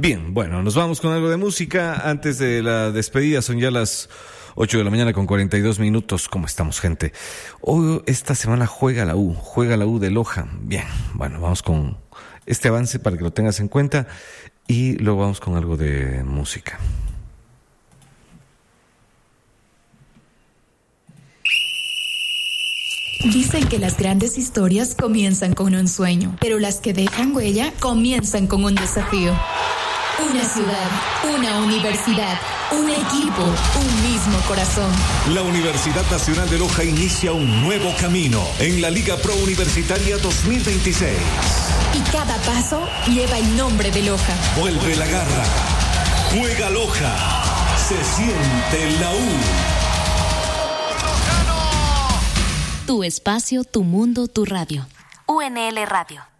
Bien, bueno, nos vamos con algo de música antes de la despedida. Son ya las 8 de la mañana con 42 minutos. ¿Cómo estamos, gente? Hoy, esta semana juega la U de Loja. Bien, bueno, vamos con este avance para que lo tengas en cuenta y luego vamos con algo de música. Dicen que las grandes historias comienzan con un sueño, pero las que dejan huella comienzan con un desafío. Una ciudad, una universidad, un equipo, un mismo corazón. La Universidad Nacional de Loja inicia un nuevo camino en la Liga Pro Universitaria 2026. Y cada paso lleva el nombre de Loja. Vuelve la garra. Juega Loja. Se siente la U. Tu espacio, tu mundo, tu radio. UNL Radio.